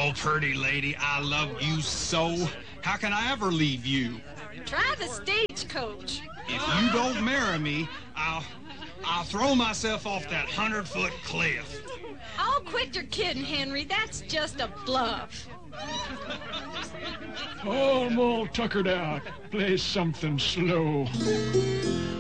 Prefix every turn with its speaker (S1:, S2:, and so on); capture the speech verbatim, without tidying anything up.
S1: Oh, pretty lady, I love you so. How can I ever leave you?
S2: Try the stagecoach.
S1: If you don't marry me, I'll... I'll throw myself off that hundred-foot cliff.
S2: Oh, quit your kidding, Henry. That's just a bluff.
S3: Oh, I'm all tuckered out. Play something slow.